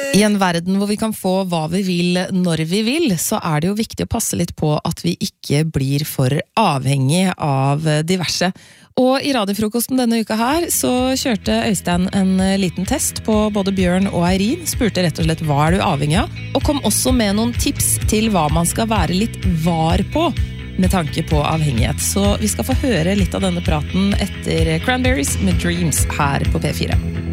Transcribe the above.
I en verden hvor vi kan få hva vi vil når vi vil, så det jo viktig å passe litt på at vi ikke blir for avhengig av diverse. Og i radiofrokosten denne uka her så kjørte Øystein en liten test på både Bjørn og Eirin, spurte rett og slett hva du avhengig av, og kom også med noen tips til hva man skal være litt var på med tanke på avhengighet. Så vi skal få høre litt av denne praten etter Cranberries med Dreams her på P4.